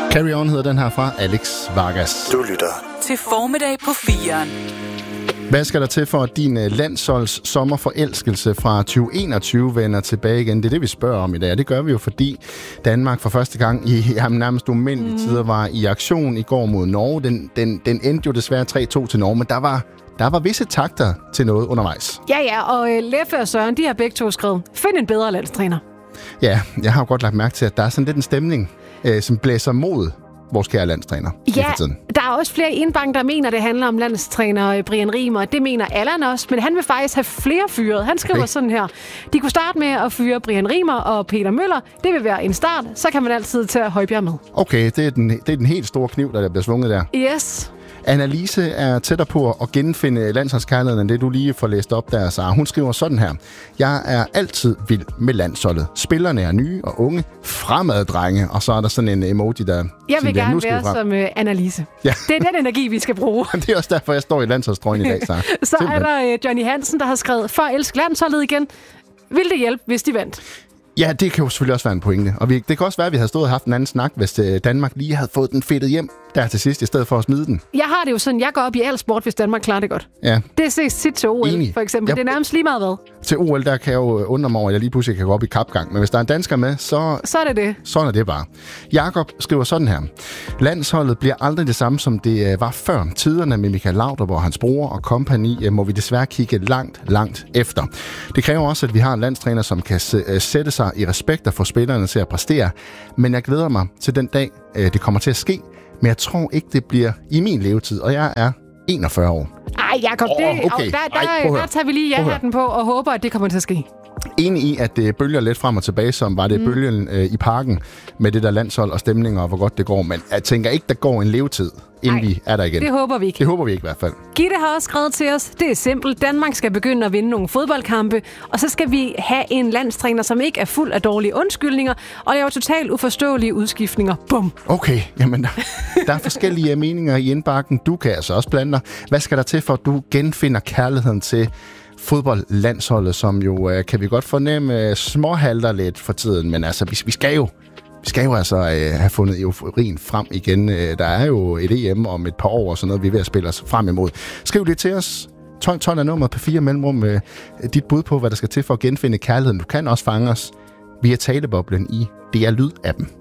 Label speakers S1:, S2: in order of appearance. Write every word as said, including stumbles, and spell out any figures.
S1: Carry On hedder den her fra Alex Vargas.
S2: Du lytter
S3: til Formiddag på firen.
S1: Hvad skal der til for, at din landsholds sommerforelskelse fra tyve enogtyve vender tilbage igen? Det er det, vi spørger om i dag. Det gør vi jo, fordi Danmark for første gang i jamen, nærmest umindelige mm. tider var i aktion i går mod Norge. Den, den, den endte jo desværre tre to til Norge, men der var, der var visse takter til noget undervejs.
S4: Ja, ja, og uh, Leffe og Søren, de har begge to skrevet, find en bedre landstræner.
S1: Ja, jeg har jo godt lagt mærke til, at der er sådan lidt en stemning, øh, som blæser mod vores kære landstræner.
S4: Ja, der er også flere i indbanken, der mener, det handler om landstræner Brian Riemer. Det mener Allan også, men han vil faktisk have flere fyret. Han skriver okay. sådan her. De kunne starte med at fyre Brian Riemer og Peter Møller. Det vil være en start. Så kan man altid tage Højbjerg med.
S1: Okay, det er den, det er den helt store kniv, der bliver svunget der.
S4: Yes.
S1: Annalise er tættere på at genfinde landsholdskærligheden end det, du lige får læst op der, Sara. Hun skriver sådan her. Jeg er altid vild med landsholdet. Spillerne er nye og unge, fremad drenge, og så er der sådan en emoji, der...
S4: Jeg vil gerne være frem. som uh, Annalise. Ja. Det er den energi, vi skal bruge.
S1: Det er også derfor, jeg står i landsholdstrøjen i dag, Sara.
S4: Så Simpelthen. er der uh, Johnny Hansen, der har skrevet, for at elske landsholdet igen, vil det hjælpe, hvis de vandt?
S1: Ja, det kan jo selvfølgelig også være en pointe. Og vi, det kan også være, at vi havde stået og haft en anden snak, hvis Danmark lige havde fået den fedtet hjem der til sidst, i stedet for at smide den.
S4: Jeg har det jo sådan, jeg går op i al sport, hvis Danmark klarer det godt.
S1: Ja.
S4: Det ses tit til O L, Enig. for eksempel. Ja. Det er nærmest lige meget hvad.
S1: Til O L, der kan jeg jo undre mig over, at jeg lige pludselig kan gå op i kapgang. Men hvis der er en dansker med, så...
S4: Så er det det.
S1: Sådan er det bare. Jakob skriver sådan her. Landsholdet bliver aldrig det samme, som det var før. Tiderne med Michael Laudrup og hans bror og kompagni må vi desværre kigge langt, langt efter. Det kræver også, at vi har en landstræner, som kan sætte sig i respekt og få spillerne til at præstere. Men jeg glæder mig til den dag, det kommer til at ske. Men jeg tror ikke, det bliver i min levetid, og jeg er enogfyrre år.
S4: Ej, Jacob, det, oh, okay. der, der, Ej, der tager vi lige ja-hatten på og håber, at det kommer til at ske.
S1: Enig i, at det bølger lidt frem og tilbage, som var det mm. bølgen øh, i parken med det der landshold og stemninger og hvor godt det går. Men jeg tænker ikke, der går en levetid, inden Ej, vi er der igen.
S4: Det håber vi ikke.
S1: Det håber vi ikke i hvert fald.
S4: Gitte har også skrevet til os, det er simpelt. Danmark skal begynde at vinde nogle fodboldkampe, og så skal vi have en landstræner, som ikke er fuld af dårlige undskyldninger, og laver totalt uforståelige udskiftninger. Bum.
S1: Okay, jamen der, der er forskellige meninger i indbakken. Du kan altså også blande dig. Hvad skal der til, for at du genfinder kærligheden til fodboldlandsholdet, som jo, øh, kan vi godt fornemme, småhalter lidt for tiden, men altså, vi, vi skal jo vi skal jo altså øh, have fundet euforien frem igen. Øh, der er jo et E M om et par år, og sådan noget, vi er ved at spille os frem imod. Skriv det til os. tolv tolv er nummeret på fire mellemrum med øh, dit bud på, hvad der skal til for at genfinde kærligheden. Du kan også fange os via taleboblen i D R Lyd-appen.